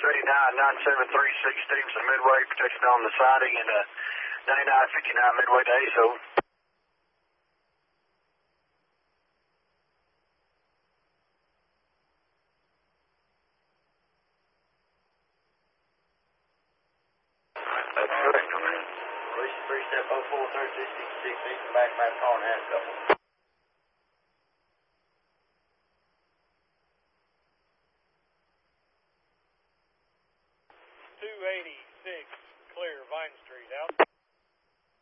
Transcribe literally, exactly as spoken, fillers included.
eighty-nine, nine seven three six, Stevenson Midway, protection on the siding, and uh, ninety-nine fifty-nine Midway to A S O. That's correct, man. Police three step oh four, thirty-two sixty-six, eastern back by the car and handcuff. two eighty-six, clear, Vine Street, out.